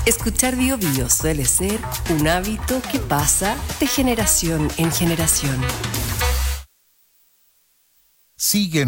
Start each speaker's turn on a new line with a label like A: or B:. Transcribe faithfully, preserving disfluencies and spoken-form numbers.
A: Escuchar Bio Bio suele ser un hábito que pasa de generación en generación.
B: Sigue